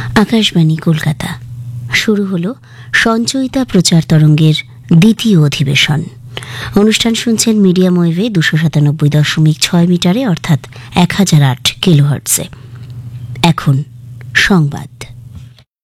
আকাশবাণী কলকাতা। শুরু হলো সঞ্চয়িতা প্রচার তরঙ্গের দ্বিতীয় অধিবেশন। অনুষ্ঠান শুনছেন মিডিয়াম ওয়েভে 297.6 মিটারে, অর্থাৎ 1008 কিলোহার্টজে। এখন সংবাদ।